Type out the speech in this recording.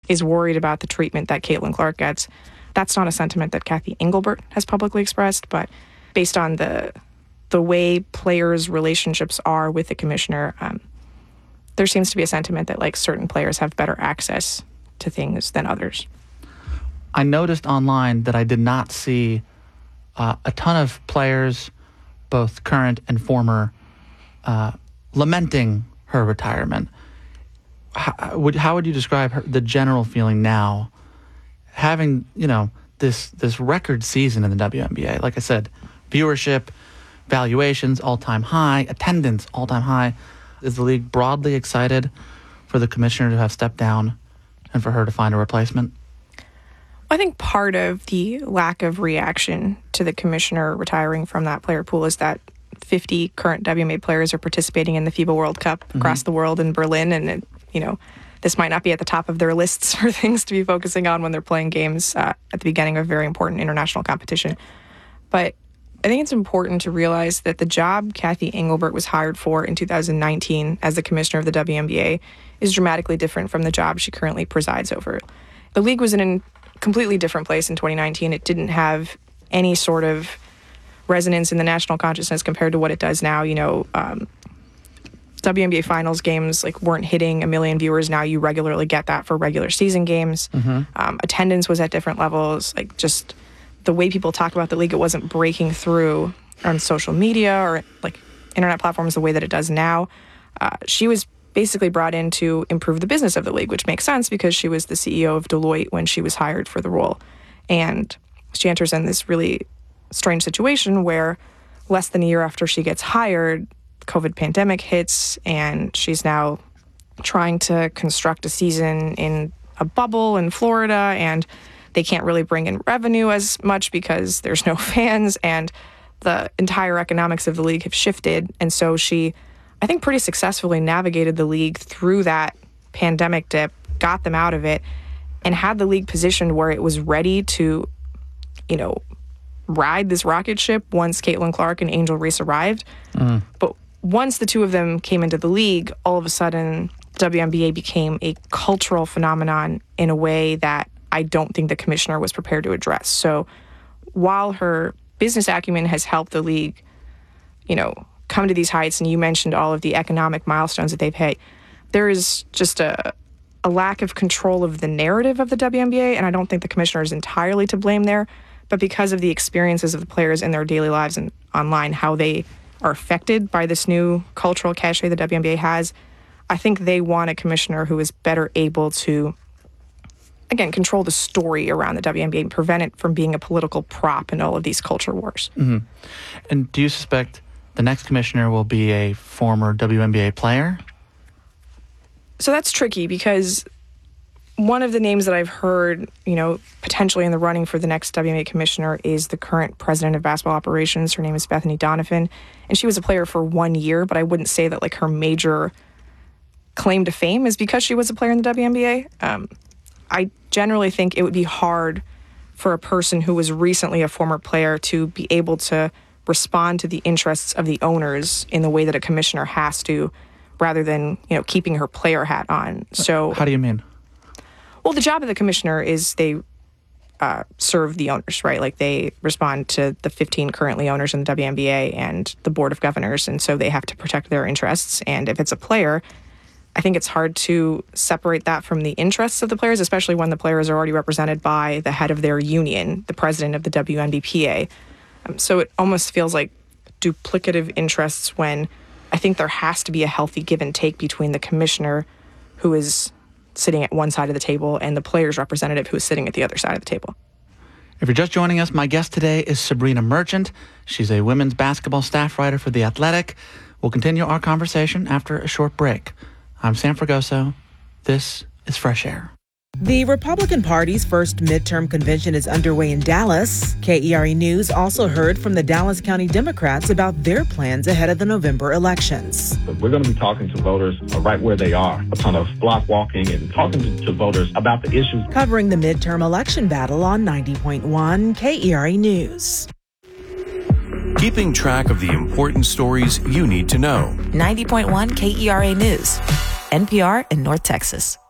is worried about the treatment that Caitlin Clark gets. That's not a sentiment that Cathy Engelbert has publicly expressed, but based on the way players' relationships are with the commissioner, there seems to be a sentiment that like certain players have better access to things than others. I noticed online that I did not see a ton of players, both current and former, lamenting her retirement. How would you describe the general feeling now, having this record season in the WNBA? Like I said, viewership, valuations all-time high, attendance all-time high. Is the league broadly excited for the commissioner to have stepped down and for her to find a replacement? I think part of the lack of reaction to the commissioner retiring from that player pool is that 50 current WNBA players are participating in the FIBA World Cup across the world in Berlin, and this might not be at the top of their lists for things to be focusing on when they're playing games at the beginning of a very important international competition. But I think it's important to realize that the job Cathy Engelbert was hired for in 2019 as the commissioner of the WNBA is dramatically different from the job she currently presides over. The league was in a completely different place in 2019. It didn't have any sort of resonance in the national consciousness compared to what it does now. WNBA finals games weren't hitting 1 million viewers. Now you regularly get that for regular season games. Attendance was at different levels. Just the way people talk about the league, it wasn't breaking through on social media or internet platforms the way that it does now. She was basically brought in to improve the business of the league, which makes sense because she was the CEO of Deloitte when she was hired for the role. And she enters in this really strange situation where less than a year after she gets hired, the COVID pandemic hits, and she's now trying to construct a season in a bubble in Florida, and they can't really bring in revenue as much because there's no fans, and the entire economics of the league have shifted. And so she, I think, pretty successfully navigated the league through that pandemic dip, got them out of it, and had the league positioned where it was ready to, ride this rocket ship once Caitlin Clark and Angel Reese arrived. But once the two of them came into the league, all of a sudden, WNBA became a cultural phenomenon in a way that I don't think the commissioner was prepared to address. So while her business acumen has helped the league, come to these heights, and you mentioned all of the economic milestones that they've hit, there is just a lack of control of the narrative of the WNBA, and I don't think the commissioner is entirely to blame there. But because of the experiences of the players in their daily lives and online, how they are affected by this new cultural cachet the WNBA has, I think they want a commissioner who is better able to, again, control the story around the WNBA and prevent it from being a political prop in all of these culture wars. And do you suspect the next commissioner will be a former WNBA player? So that's tricky because one of the names that I've heard, potentially in the running for the next WNBA commissioner is the current president of basketball operations. Her name is Bethany Donovan, and she was a player for 1 year, but I wouldn't say that her major claim to fame is because she was a player in the WNBA. I generally think it would be hard for a person who was recently a former player to be able to respond to the interests of the owners in the way that a commissioner has to, rather than, keeping her player hat on. So how do you mean? Well, the job of the commissioner is they serve the owners, right? They respond to the 15 currently owners in the WNBA and the board of governors, and so they have to protect their interests. And if it's a player, I think it's hard to separate that from the interests of the players, especially when the players are already represented by the head of their union, the president of the WNBPA. So it almost feels like duplicative interests when I think there has to be a healthy give and take between the commissioner, who is sitting at one side of the table, and the players' representative, who is sitting at the other side of the table. If you're just joining us, my guest today is Sabrina Merchant. She's a women's basketball staff writer for The Athletic. We'll continue our conversation after a short break. I'm Sam Fragoso. This is Fresh Air. The Republican Party's first midterm convention is underway in Dallas. KERE News also heard from the Dallas County Democrats about their plans ahead of the November elections. We're going to be talking to voters right where they are, a ton of block walking and talking to voters about the issues. Covering the midterm election battle on 90.1 KERE News. Keeping track of the important stories you need to know. 90.1 KERE News, NPR in North Texas.